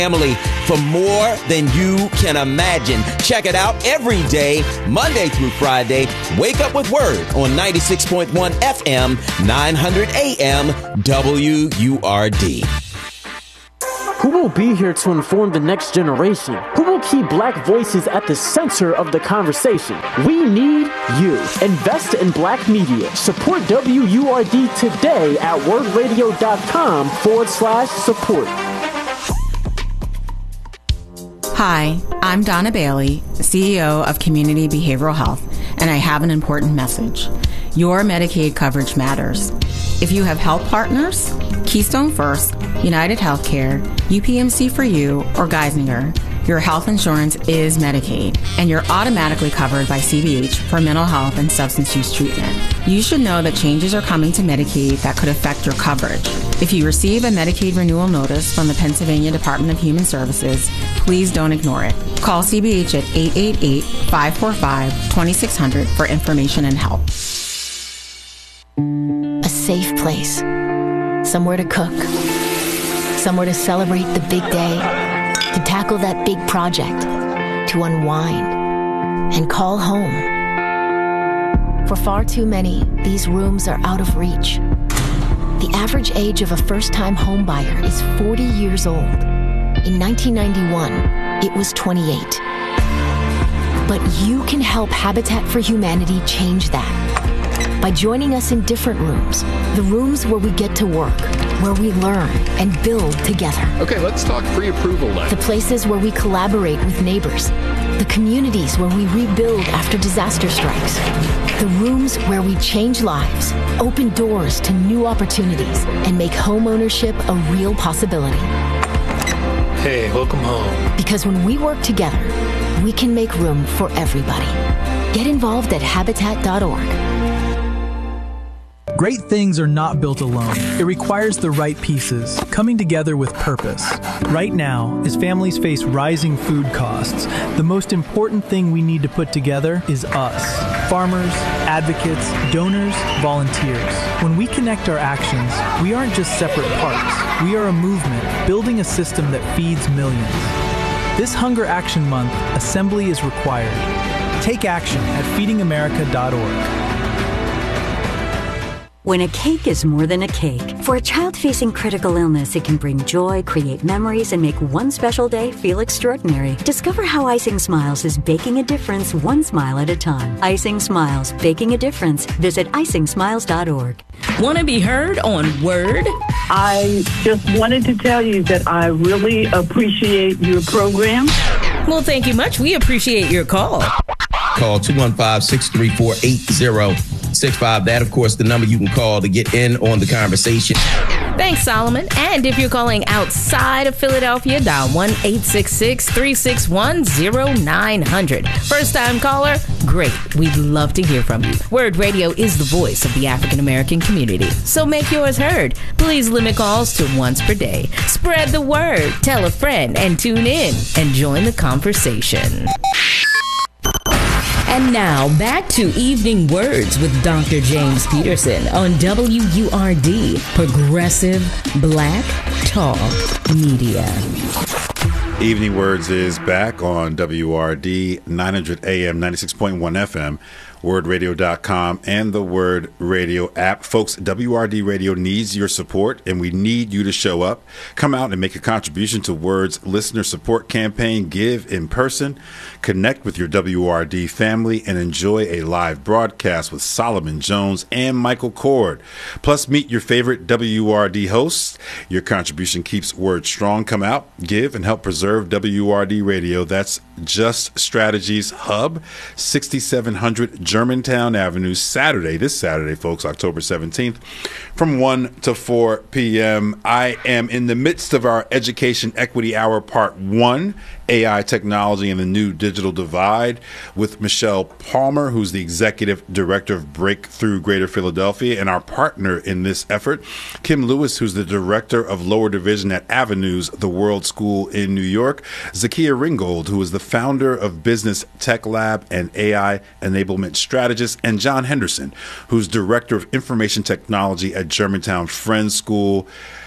family for more than you can imagine. Check it out every day, Monday through Friday. Wake up with Word on 96.1 FM, 900 AM, WURD. Who will be here to inform the next generation? Who will keep black voices at the center of the conversation? We need you. Invest in black media. Support WURD today at wordradio.com/support. Hi, I'm Donna Bailey, CEO of Community Behavioral Health, and I have an important message. Your Medicaid coverage matters. If you have health partners, Keystone First, United Healthcare, UPMC for You, or Geisinger, your health insurance is Medicaid, and you're automatically covered by CBH for mental health and substance use treatment. You should know that changes are coming to Medicaid that could affect your coverage. If you receive a Medicaid renewal notice from the Pennsylvania Department of Human Services, please don't ignore it. Call CBH at 888-545-2600 for information and help. A safe place. Somewhere to cook. Somewhere to celebrate the big day. To tackle that big project. To unwind. And call home. For far too many, these rooms are out of reach. The average age of a first-time home buyer is 40 years old. In 1991, it was 28. But you can help Habitat for Humanity change that. By joining us in different rooms, the rooms where we get to work, where we learn and build together. Okay, let's talk pre-approval then. The places where we collaborate with neighbors, the communities where we rebuild after disaster strikes, the rooms where we change lives, open doors to new opportunities, and make home ownership a real possibility. Hey, welcome home. Because when we work together, we can make room for everybody. Get involved at Habitat.org. Great things are not built alone. It requires the right pieces, coming together with purpose. Right now, as families face rising food costs, the most important thing we need to put together is us. Farmers, advocates, donors, volunteers. When we connect our actions, we aren't just separate parts. We are a movement, building a system that feeds millions. This Hunger Action Month, assembly is required. Take action at feedingamerica.org. When a cake is more than a cake. For a child facing critical illness, it can bring joy, create memories, and make one special day feel extraordinary. Discover how Icing Smiles is baking a difference one smile at a time. Icing Smiles, baking a difference. Visit icingsmiles.org. Want to be heard on Word? I just wanted to tell you that I really appreciate your program. Well, thank you much. We appreciate your call. Call 215-634-8065. That, of course, the number you can call to get in on the conversation. Thanks, Solomon. And if you're calling outside of Philadelphia, dial 1-866-361-0900. First-time caller? Great. We'd love to hear from you. Word Radio is the voice of the African-American community. So make yours heard. Please limit calls to once per day. Spread the word. Tell a friend and tune in and join the conversation. And now, back to Evening Words with Dr. James Peterson on WURD, Progressive Black Talk Media. Evening Words is back on WURD, 900 AM, 96.1 FM, wordradio.com, and the Word Radio app. Folks, WURD Radio needs your support, and we need you to show up. Come out and make a contribution to Word's listener support campaign. Give in person, connect with your WURD family, and enjoy a live broadcast with Solomon Jones and Michael Cord. Plus, meet your favorite WURD hosts. Your contribution keeps Word strong. Come out, give, and help preserve WURD Radio. That's Just Strategies Hub, 6700 Germantown Avenue, this Saturday, folks, October 17th, from 1 to 4 p.m. I am in the midst of our Education Equity Hour Part 1, AI Technology and the New Digital Divide, with Michelle Palmer, who's the Executive Director of Breakthrough Greater Philadelphia, and our partner in this effort, Kim Lewis, who's the Director of Lower Division at Avenues, the World School in New York, Zakia Ringgold, who is the founder of Business Tech Lab and AI Enablement Strategist, and John Henderson, who's Director of Information Technology at Germantown Friends School.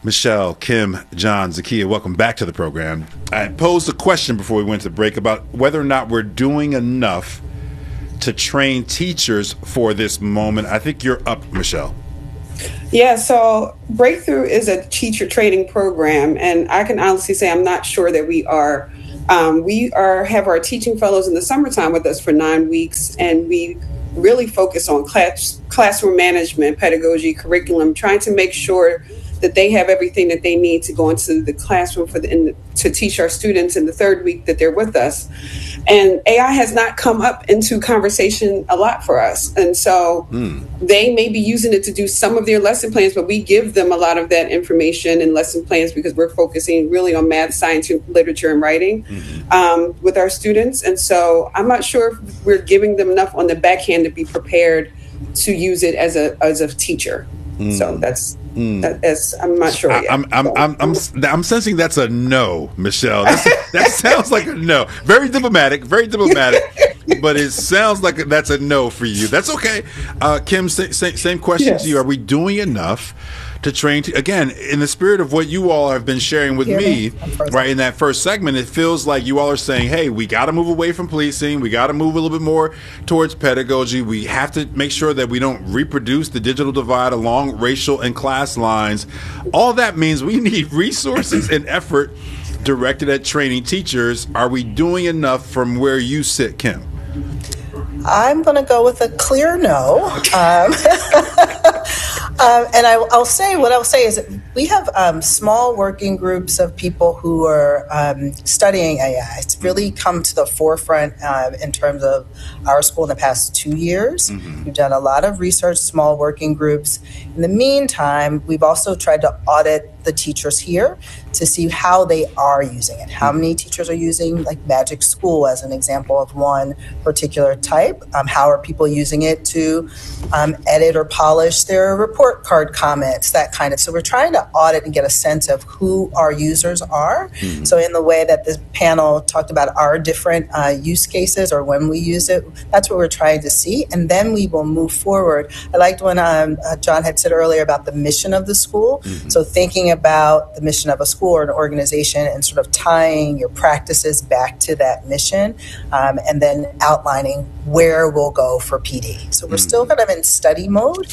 Michelle, Kim, John, Zakia, welcome back to the program. I posed a question before we went to break about whether or not we're doing enough to train teachers for this moment. I think you're up, Michelle. Yeah, so Breakthrough is a teacher training program, and I can honestly say I'm not sure that we are. We have our teaching fellows in the summertime with us for 9 weeks, and we really focus on classroom management, pedagogy, curriculum, trying to make sure that they have everything that they need to go into the classroom to teach our students in the third week that they're with us. And AI has not come up into conversation a lot for us. And so they may be using it to do some of their lesson plans, but we give them a lot of that information and lesson plans because we're focusing really on math, science, literature, and writing with our students. And so I'm not sure if we're giving them enough on the backhand to be prepared to use it as a teacher. So I'm not sure yet. I'm sensing that's a no, Michelle. That sounds like a no. Very diplomatic, but it sounds like that's a no for you. That's okay. Kim, same question to you. Are we doing enough to train? Again, in the spirit of what you all have been sharing with me, right, in that first segment, it feels like you all are saying, hey, we got to move away from policing. We got to move a little bit more towards pedagogy. We have to make sure that we don't reproduce the digital divide along racial and class lines. All that means we need resources and effort directed at training teachers. Are we doing enough from where you sit, Kim? I'm going to go with a clear no. And I'll say is that we have small working groups of people who are studying AI. It's really come to the forefront in terms of our school in the past 2 years. We've done a lot of research, small working groups. In the meantime, we've also tried to audit the teachers here to see how they are using it. How many teachers are using like Magic School as an example of one particular type? How are people using it to edit or polish their report card comments, that kind of. So we're trying to audit and get a sense of who our users are. So in the way that the panel talked about our different use cases or when we use it, that's what we're trying to see. And then we will move forward. I liked when John had said earlier about the mission of the school. So thinking about the mission of a school or an organization and sort of tying your practices back to that mission, and then outlining where we'll go for PD. So we're still kind of in study mode,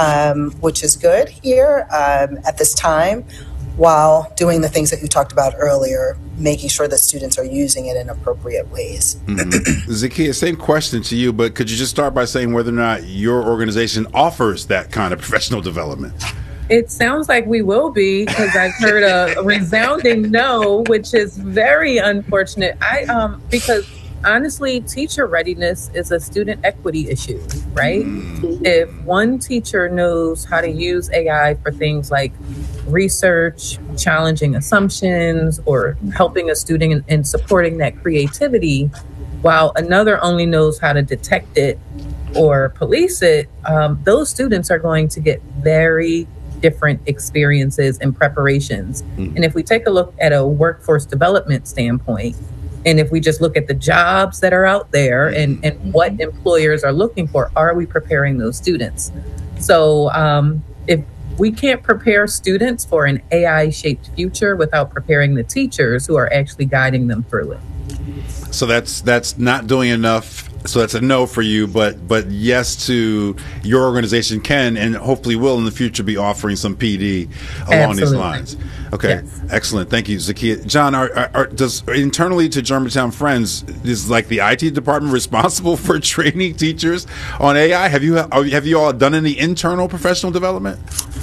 which is good here at this time, while doing the things that you talked about earlier, making sure that students are using it in appropriate ways. Zakia, same question to you, but could you just start by saying whether or not your organization offers that kind of professional development? It sounds like we will be, because I've heard a resounding no, which is very unfortunate. Because honestly, teacher readiness is a student equity issue, right? If one teacher knows how to use AI for things like research, challenging assumptions, or helping a student in supporting that creativity, while another only knows how to detect it or police it, those students are going to get very different experiences and preparations. And if we take a look at a workforce development standpoint, and if we just look at the jobs that are out there and what employers are looking for, are we preparing those students? So if we can't prepare students for an AI-shaped future without preparing the teachers who are actually guiding them through it. So that's not doing enough. So that's a no for you, but yes to your organization can and hopefully will in the future be offering some PD along these lines. Okay, yes. Excellent. Thank you, Zakia. John, does internally to Germantown Friends, is like the IT department responsible for training teachers on AI? Have you all done any internal professional development?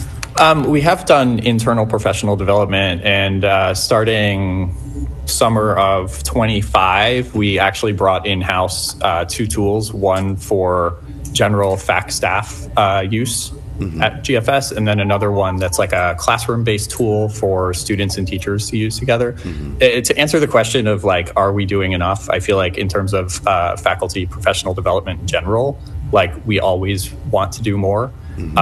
We have done internal professional development, and starting summer of 25, we actually brought in-house 2 tools, one for general fac staff use at GFS, and then another one that's like a classroom-based tool for students and teachers to use together. To answer the question of like, are we doing enough? I feel like in terms of faculty professional development in general, like we always want to do more.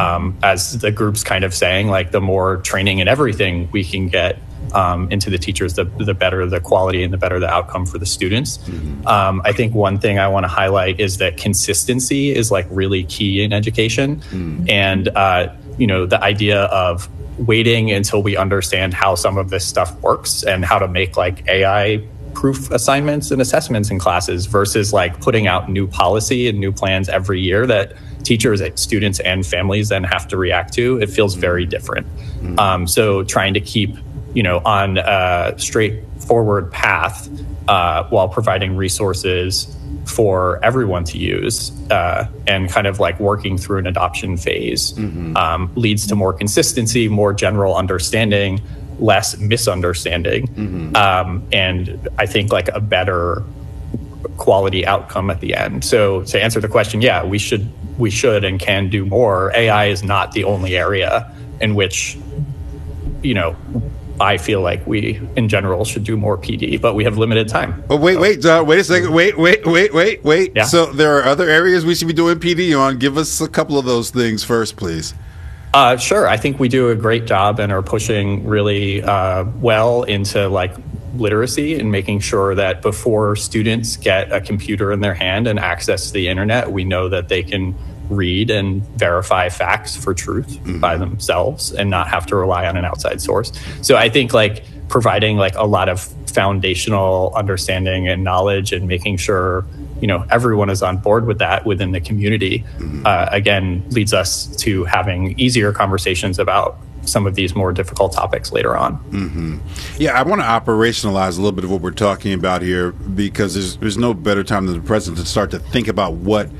As the group's kind of saying, like the more training and everything we can get into the teachers, the better the quality and the better the outcome for the students. I think one thing I want to highlight is that consistency is like really key in education. And, the idea of waiting until we understand how some of this stuff works and how to make like AI proof assignments and assessments in classes versus like putting out new policy and new plans every year that teachers, students, and families then have to react to, it feels very different. So trying to keep, on a straightforward path while providing resources for everyone to use and kind of like working through an adoption phase leads to more consistency, more general understanding, less misunderstanding, and I think like a better quality outcome at the end. So to answer the question, yeah, we should and can do more. AI is not the only area in which, I feel like we, in general, should do more PD, but we have limited time. Oh, wait, John, wait a second. Wait. Yeah. So there are other areas we should be doing PD on. Give us a couple of those things first, please. Sure. I think we do a great job and are pushing really well into like literacy and making sure that before students get a computer in their hand and access to the internet, we know that they can read and verify facts for truth by themselves and not have to rely on an outside source. So I think like providing like a lot of foundational understanding and knowledge and making sure, everyone is on board with that within the community, again, leads us to having easier conversations about some of these more difficult topics later on. Yeah, I want to operationalize a little bit of what we're talking about here because there's no better time than the present to start to think about what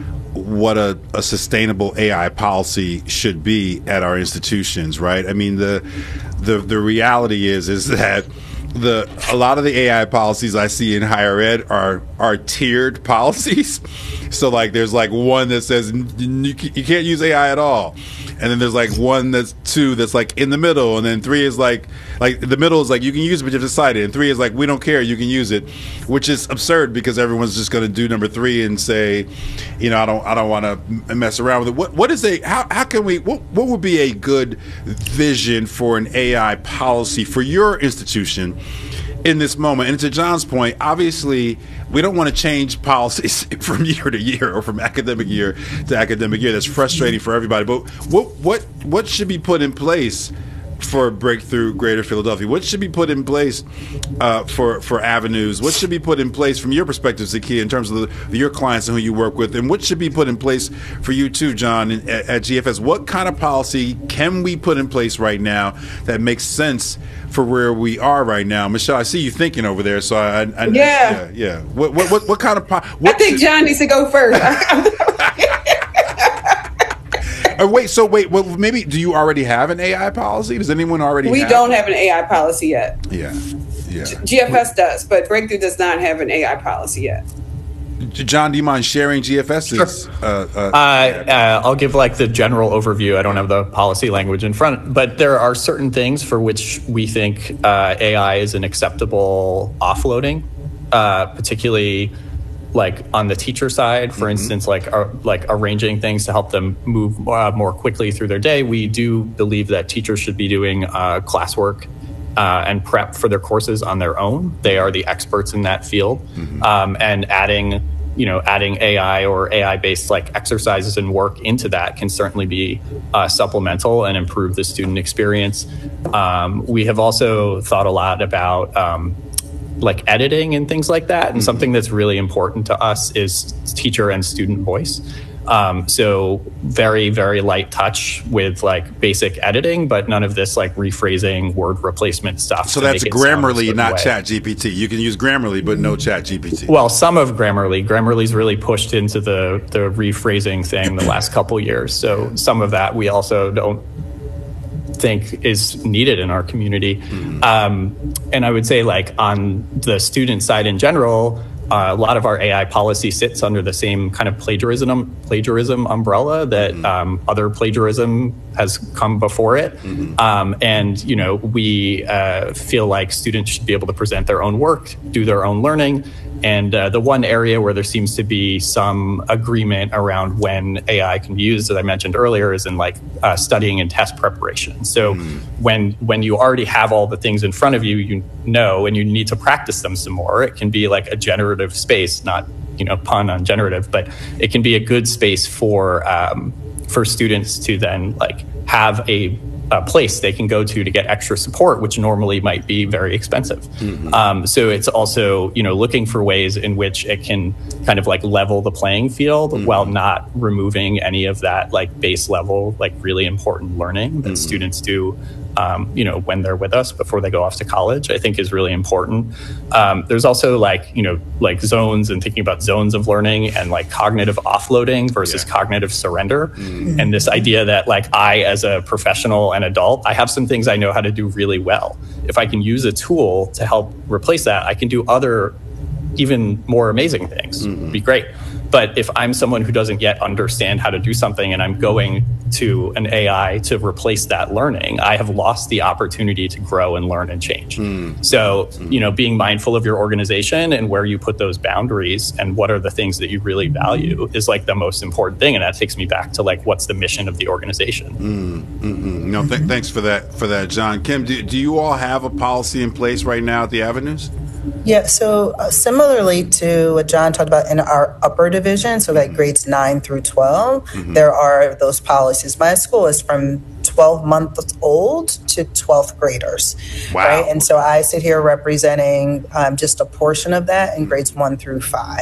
a sustainable AI policy should be at our institutions, right? I mean, the reality is that a lot of the AI policies I see in higher ed are tiered policies. So like there's like one that says you can't use AI at all. And then there's like one that's two that's like in the middle, and then three is like the middle is like you can use it but you have to decide it, and three is like we don't care, you can use it, which is absurd because everyone's just going to do number three and say, I don't want to mess around with it. What is how can we what would be a good vision for an AI policy for your institution in this moment? And to John's point, obviously we don't want to change policies from year to year or from academic year to academic year. That's frustrating for everybody. But what should be put in place for Breakthrough Greater Philadelphia? What should be put in place for Avenues? What should be put in place from your perspective, Zakiya, in terms of your clients and who you work with? And what should be put in place for you too, John, at GFS? What kind of policy can we put in place right now that makes sense for where we are right now? Michelle, I see you thinking over there, so yeah. What kind of I think John needs to go first. Wait. Well, maybe do you already have an AI policy? Does anyone already? We don't have an AI policy yet. Yeah. GFS does, but Breakthrough does not have an AI policy yet. John, do you mind sharing GFS's? Sure. I'll give like the general overview. I don't have the policy language in front, but there are certain things for which we think AI is an acceptable offloading, particularly like on the teacher side, for instance, like arranging things to help them move more quickly through their day. We do believe that teachers should be doing classwork and prep for their courses on their own. They are the experts in that field, and adding AI or AI-based like exercises and work into that can certainly be supplemental and improve the student experience. We have also thought a lot about like editing and things like that. And something that's really important to us is teacher and student voice. So very, very light touch with like basic editing, but none of this like rephrasing, word replacement stuff. So that's Grammarly, not ChatGPT. You can use Grammarly, but no ChatGPT. Well, some of Grammarly. Grammarly's really pushed into the rephrasing thing the last couple years. So some of that we also don't think is needed in our community. And I would say like on the student side in general, a lot of our AI policy sits under the same kind of plagiarism umbrella that other plagiarism has come before it. And, we feel like students should be able to present their own work, do their own learning. And the one area where there seems to be some agreement around when AI can be used, as I mentioned earlier, is in like studying and test preparation. So when you already have all the things in front of you, and you need to practice them some more, it can be like a generative space, not, pun on generative, but it can be a good space for students to then like have a place they can go to get extra support, which normally might be very expensive. So it's also, looking for ways in which it can kind of like level the playing field while not removing any of that like base level, like really important learning that students do, when they're with us before they go off to college, I think is really important. There's also like zones and thinking about zones of learning and like cognitive offloading versus cognitive surrender. And this idea that like I, as a professional and adult, I have some things I know how to do really well. If I can use a tool to help replace that, I can do other even more amazing things. It'd be great. But if I'm someone who doesn't yet understand how to do something and I'm going to an AI to replace that learning, I have lost the opportunity to grow and learn and change. So, being mindful of your organization and where you put those boundaries and what are the things that you really value is like the most important thing. And that takes me back to like, what's the mission of the organization? No, thanks for that, John. Kim, do you all have a policy in place right now at the Avenues? Yeah, so similarly to what John talked about in our upper division, so like grades 9 through 12, there are those policies. My school is from 12 months old to 12th graders. Wow. Right? And so I sit here representing just a portion of that in grades 1 through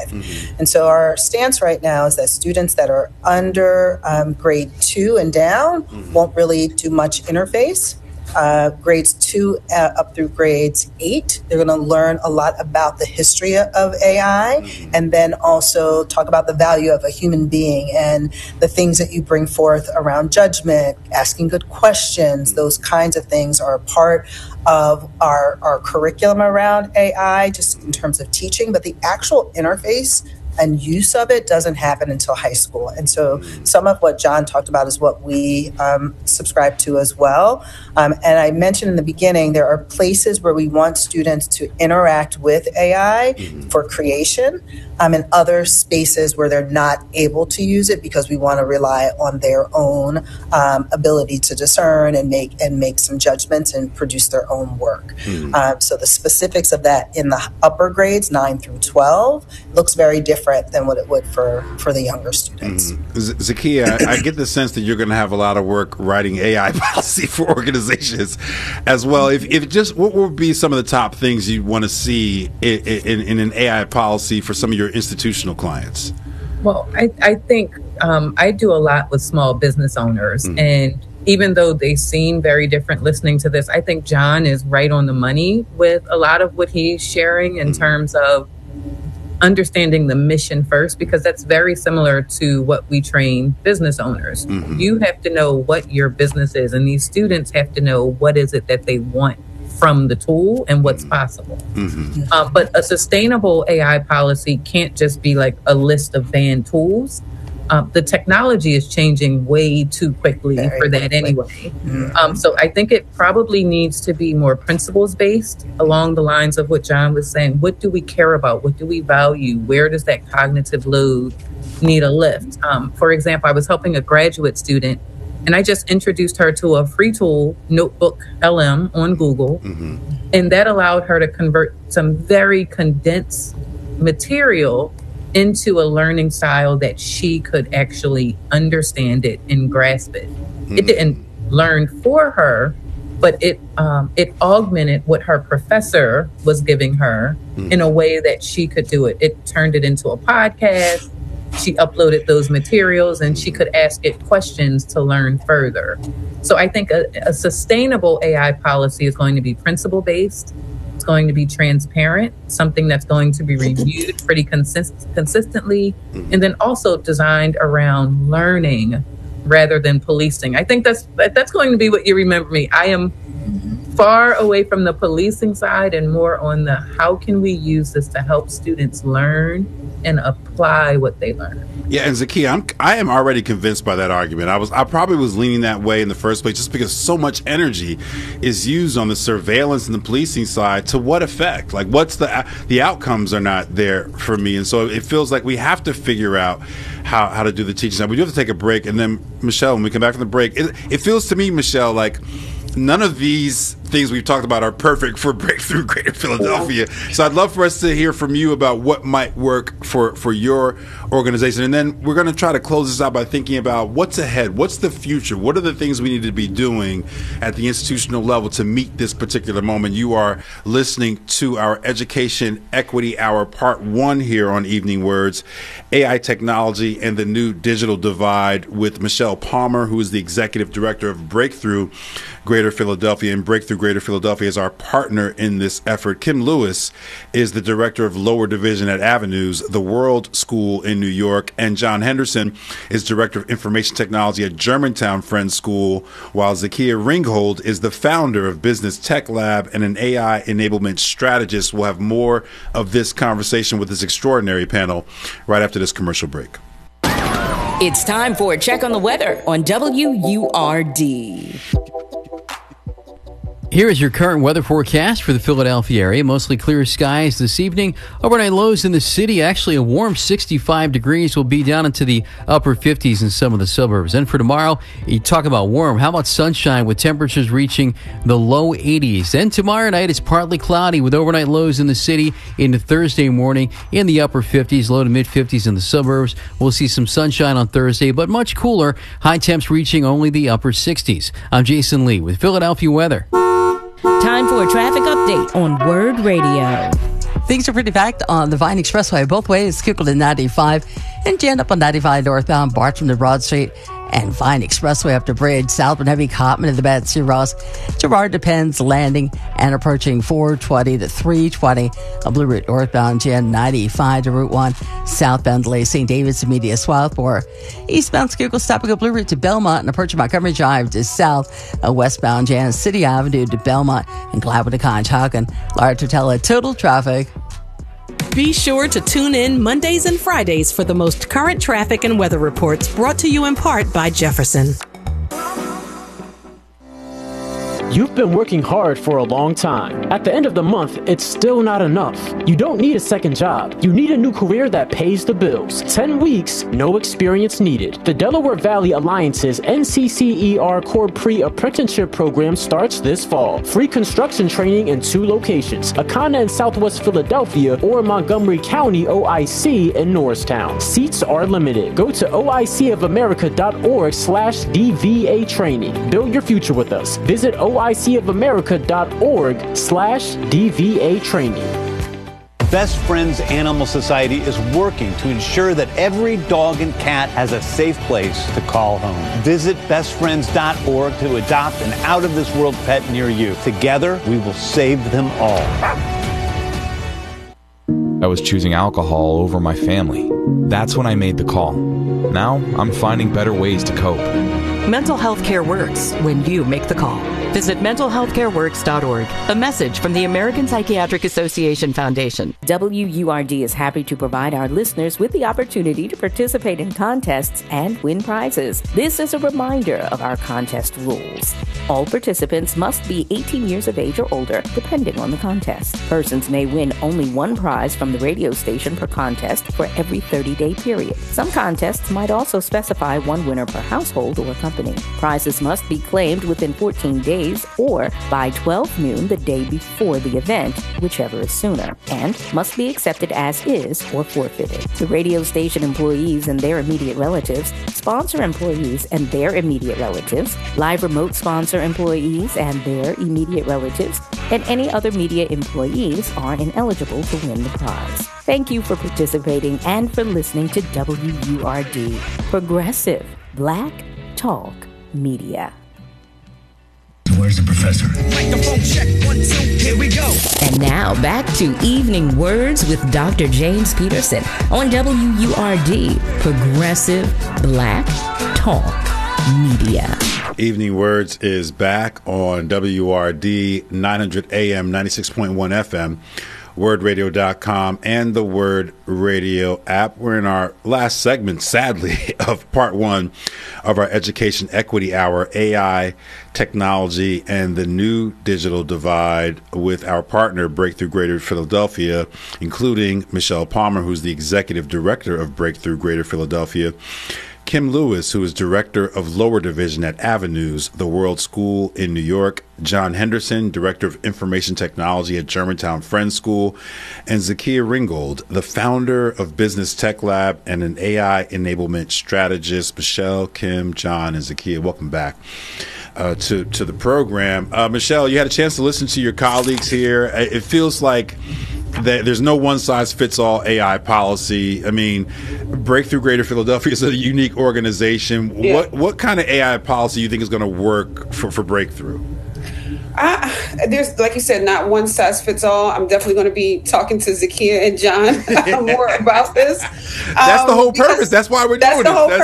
5. And so our stance right now is that students that are under grade 2 and down won't really do much interface. Grades 2 up through grades 8, they're going to learn a lot about the history of AI and then also talk about the value of a human being and the things that you bring forth around judgment, asking good questions. Those kinds of things are a part of our curriculum around AI, just in terms of teaching, but the actual interface and use of it doesn't happen until high school. And so some of what John talked about is what we subscribe to as well. And I mentioned in the beginning, there are places where we want students to interact with AI for creation, and other spaces where they're not able to use it because we want to rely on their own ability to discern and make some judgments and produce their own work. So the specifics of that in the upper grades, 9 through 12, looks very different than what it would for the younger students. Zakia, I get the sense that you're going to have a lot of work writing AI policy for organizations as well. If just what would be some of the top things you want to see in an AI policy for some of your institutional clients? Well, I think I do a lot with small business owners, and even though they seem very different listening to this, I think John is right on the money with a lot of what he's sharing in terms of understanding the mission first, because that's very similar to what we train business owners. You have to know what your business is, and these students have to know what is it that they want from the tool and what's possible. But a sustainable AI policy can't just be like a list of banned tools. The technology is changing way too quickly for that anyway. So I think it probably needs to be more principles based along the lines of what John was saying. What do we care about? What do we value? Where does that cognitive load need a lift? For example, I was helping a graduate student, and I just introduced her to a free tool, Notebook LM on Google. And that allowed her to convert some very condensed material into a learning style that she could actually understand it and grasp it. It didn't learn for her, but it augmented what her professor was giving her in a way that she could do it. It turned it into a podcast. She uploaded those materials and she could ask it questions to learn further. So I think a sustainable AI policy is going to be principle-based. It's going to be transparent, something that's going to be reviewed pretty consistently, and then also designed around learning rather than policing. I think that's going to be what you remember me. I am far away from the policing side and more on the how can we use this to help students learn and apply what they learn. Yeah, and Zakia, I am already convinced by that argument. I probably was leaning that way in the first place just because so much energy is used on the surveillance and the policing side. To what effect? Like, what's the outcomes are not there for me. And so it feels like we have to figure out how to do the teaching. Now, we do have to take a break. And then, Michelle, when we come back from the break, it feels to me, Michelle, like none of these things we've talked about are perfect for Breakthrough Greater Philadelphia. So I'd love for us to hear from you about what might work for your organization. And then we're going to try to close this out by thinking about what's ahead. What's the future? What are the things we need to be doing at the institutional level to meet this particular moment? You are listening to our Education Equity Hour Part 1 here on Evening Words, AI Technology and the New Digital Divide, with Michelle Palmer, who is the Executive Director of Breakthrough Greater Philadelphia. And Breakthrough Greater Philadelphia is our partner in this effort. Kim Lewis is the Director of Lower Division at Avenues, the World School in New York. And John Henderson is Director of Information Technology at Germantown Friends School, while Zakia Ringhold is the founder of Business Tech Lab and an AI enablement strategist. We'll have more of this conversation with this extraordinary panel right after this commercial break. It's time for a check on the weather on WURD. Here is your current weather forecast for the Philadelphia area. Mostly clear skies this evening. Overnight lows in the city, actually a warm 65 degrees, will be down into the upper 50s in some of the suburbs. And for tomorrow, you talk about warm. How about sunshine with temperatures reaching the low 80s? And tomorrow night is partly cloudy with overnight lows in the city into Thursday morning in the upper 50s, low to mid 50s in the suburbs. We'll see some sunshine on Thursday, but much cooler. High temps reaching only the upper 60s. I'm Jason Lee with Philadelphia weather. Time for a traffic update on Word Radio. Things are pretty packed on the Vine Expressway both ways, Schuylkill to 95 and jammed up on 95 northbound, Bartram to Broad Street, and Vine Expressway up to Bridge, southbound heavy Cotman to the Betsy Ross, Girard Depends Landing, and approaching 420 to 320. A Blue Route northbound, Jan 95 to Route 1, southbound delay St. David's to Media Swarthmore. Eastbound Schuylkill stopping a Blue Route to Belmont and approaching Montgomery Drive to south. Westbound Jan City Avenue to Belmont and Gladwin to Conshohocken. Large Totella total traffic. Be sure to tune in Mondays and Fridays for the most current traffic and weather reports, brought to you in part by Jefferson. You've been working hard for a long time. At the end of the month, it's still not enough. You don't need a second job. You need a new career that pays the bills. 10 weeks, no experience needed. The Delaware Valley Alliance's NCCER Core Pre-Apprenticeship Program starts this fall. Free construction training in 2 locations, Akana in Southwest Philadelphia or Montgomery County OIC in Norristown. Seats are limited. Go to oicofamerica.org/DVA training. Build your future with us. Visit oicofamerica.org/DVA training. Best Friends Animal Society is working to ensure that every dog and cat has a safe place to call home. Visit bestfriends.org to adopt an out-of-this-world pet near you. Together, we will save them all. I was choosing alcohol over my family. That's when I made the call. Now, I'm finding better ways to cope. Mental health care works when you make the call. Visit mentalhealthcareworks.org. A message from the American Psychiatric Association Foundation. WURD is happy to provide our listeners with the opportunity to participate in contests and win prizes. This is a reminder of our contest rules. All participants must be 18 years of age or older, depending on the contest. Persons may win only one prize from the radio station per contest for every 30-day period. Some contests might also specify one winner per household or company. Prizes must be claimed within 14 days or by 12 noon the day before the event, whichever is sooner, and must be accepted as is or forfeited. The radio station employees and their immediate relatives, sponsor employees and their immediate relatives, live remote sponsor employees and their immediate relatives, and any other media employees are ineligible to win the prize. Thank you for participating and for listening to WURD, Progressive Black Talk Media. Where's the professor? Microphone check, 1, 2, here we go. And now back to Evening Words with Dr. James Peterson on WURD, Progressive Black Talk Media. Evening Words is back on WURD 900 AM, 96.1 FM. wordradio.com and the Word Radio app. We're in our last segment, sadly, of part 1 of our Education Equity Hour, AI, Technology, and the New Digital Divide, with our partner, Breakthrough Greater Philadelphia, including Michelle Palmer, who's the Executive Director of Breakthrough Greater Philadelphia, Kim Lewis, who is Director of Lower Division at Avenues, the World School in New York, John Henderson, Director of Information Technology at Germantown Friends School, and Zakia Ringgold, the founder of Business Tech Lab and an AI enablement strategist. Michelle, Kim, John, and Zakia, welcome back to the program. Michelle, you had a chance to listen to your colleagues here. It feels like there's no one-size-fits-all AI policy. I mean, Breakthrough Greater Philadelphia is a unique organization. Yeah. What kind of AI policy do you think is going to work for Breakthrough? There's, like you said, not one size fits all. I'm definitely going to be talking to Zakia and John more about this. That's the whole purpose. That's why we're doing this.